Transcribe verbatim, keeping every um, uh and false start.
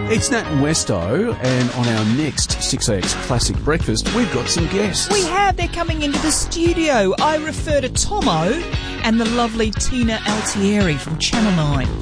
It's Nat and Westo, and on our next six A X Classic Breakfast, we've got some guests. We have. They're coming into the studio. I refer to Tomo and the lovely Tina Altieri from Channel nine.